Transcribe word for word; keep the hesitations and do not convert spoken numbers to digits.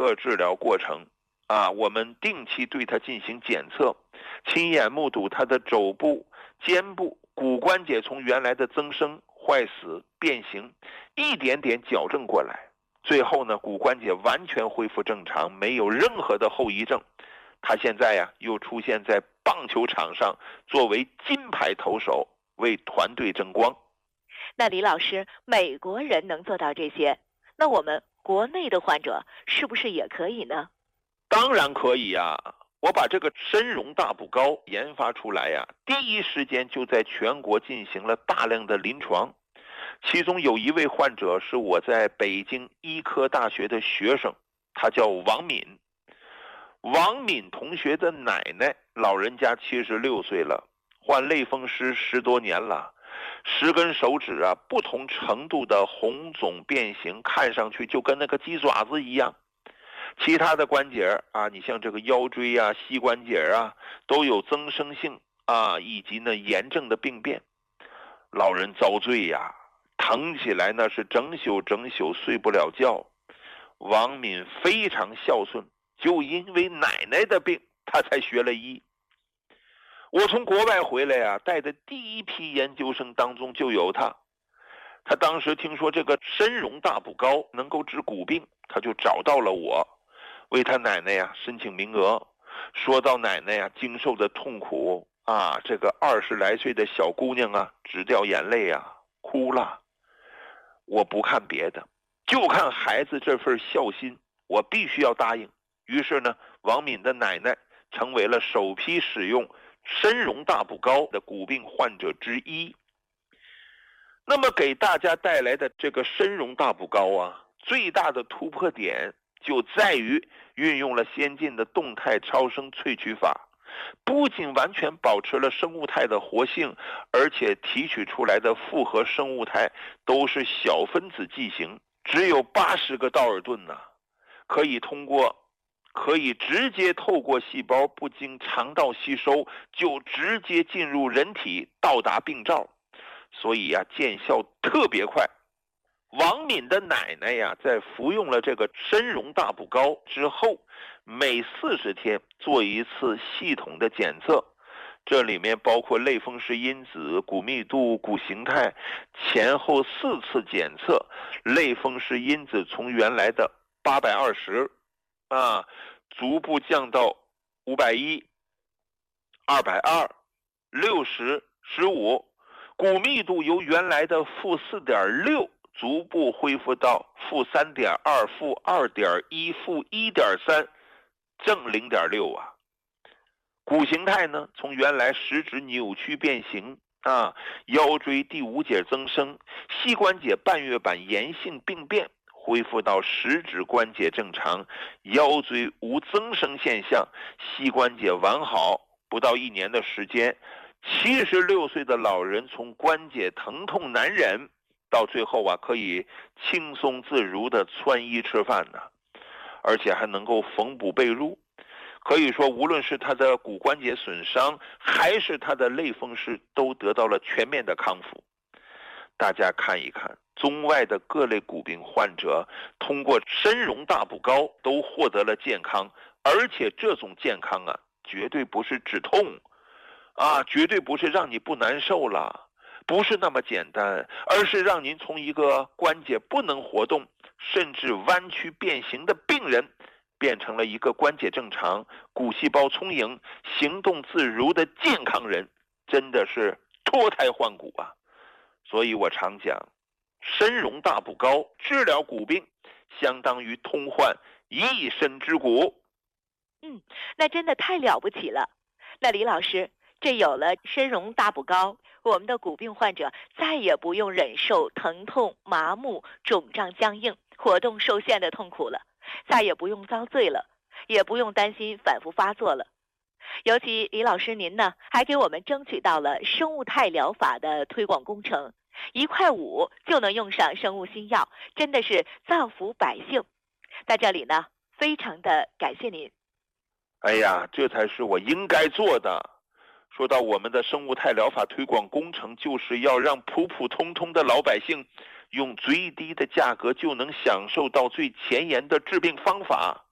个治疗过程啊，我们定期对他进行检测，亲眼目睹他的肘部、肩部、骨关节从原来的增生、坏死、变形，一点点矫正过来。最后呢，骨关节完全恢复正常，没有任何的后遗症。他现在呀，又出现在棒球场上，作为金牌投手，为团队争光。 那李老师，美国人能做到这些，那我们国内的患者是不是也可以呢？ 当然可以呀！我把这个参茸大补膏研发出来呀，第一时间就在全国进行了大量的临床。其中有一位患者是我在北京医科大学的学生，他叫王敏。王敏同学的奶奶老人家七十六岁了，患类风湿十多年了，十根手指啊不同程度的红肿变形，看上去就跟那个鸡爪子一样。其他的关节啊，你像这个腰椎啊、膝关节啊，都有增生性啊，以及呢炎症的病变。老人遭罪呀，疼起来那是整宿整宿睡不了觉。王敏非常孝顺，就因为奶奶的病，他才学了医。我从国外回来啊，带的第一批研究生当中就有他。他当时听说这个参茸大补膏能够治骨病，他就找到了我，为他奶奶呀申请名额。说到奶奶呀经受的痛苦啊，这个二十来岁的小姑娘啊，直掉眼泪啊，哭了。我不看别的，就看孩子这份孝心，我必须要答应。于是呢，王敏的奶奶成为了首批使用参茸大补膏的骨病患者之一。那么给大家带来的这个参茸大补膏啊，最大的突破点就在于运用了先进的动态超声萃取法，不仅完全保持了生物态的活性，而且提取出来的复合生物态都是小分子剂型，只有八十个道尔顿呢、啊，可以通过可以直接透过细胞不经肠道吸收，就直接进入人体，到达病灶，所以呀、啊，见效特别快。王敏的奶奶呀，在服用了这个参茸大补膏之后，每四十天做一次系统的检测，这里面包括类风湿因子、骨密度、骨形态，前后四次检测，类风湿因子从原来的八百二十啊，逐步降到五百一、二百二、六十、十五，骨密度由原来的负四点六。逐步恢复到负三点二、负二点一、负一点三、正零点六啊。骨形态呢，从原来食指扭曲变形啊，腰椎第五节增生，膝关节半月板炎性病变，恢复到食指关节正常，腰椎无增生现象，膝关节完好。不到一年的时间，七十六岁的老人从关节疼痛难忍，到最后啊，可以轻松自如的穿衣吃饭呢，而且还能够缝补被褥。可以说，无论是他的骨关节损伤，还是他的类风湿，都得到了全面的康复。大家看一看，中外的各类骨病患者通过参茸大补膏都获得了健康，而且这种健康啊，绝对不是止痛啊，绝对不是让你不难受了。不是那么简单，而是让您从一个关节不能活动，甚至弯曲变形的病人，变成了一个关节正常、骨细胞充盈、行动自如的健康人，真的是脱胎换骨啊！所以我常讲，参茸大补膏治疗骨病，相当于通换一身之骨。 嗯，那真的太了不起了。那李老师，这有了参茸大补膏，我们的骨病患者再也不用忍受疼痛、麻木、肿胀僵硬、活动受限的痛苦了，再也不用遭罪了，也不用担心反复发作了。尤其李老师您呢，还给我们争取到了生物态疗法的推广工程，一块五就能用上生物新药，真的是造福百姓。在这里呢，非常的感谢您。 哎呀，这才是我应该做的。说到我们的生物态疗法推广工程，就是要让普普通通的老百姓用最低的价格就能享受到最前沿的治病方法。